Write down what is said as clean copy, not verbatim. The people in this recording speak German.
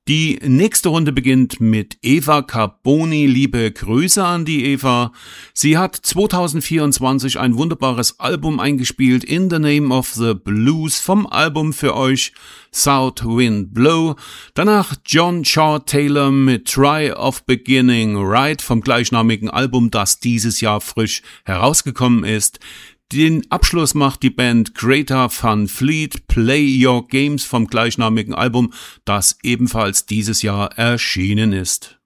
Die nächste Runde beginnt mit Eva Carboni. Liebe Grüße an die Eva. Sie hat 2024 ein wunderbares Album eingespielt, In the Name of the Blues, vom Album für euch South Wind Blow. Danach John Shaw Taylor mit Try of Beginning Right vom gleichnamigen Album, das dieses Jahr frisch herausgekommen ist. Den Abschluss macht die Band Greta Van Fleet, Play Your Games vom gleichnamigen Album, das ebenfalls dieses Jahr erschienen ist.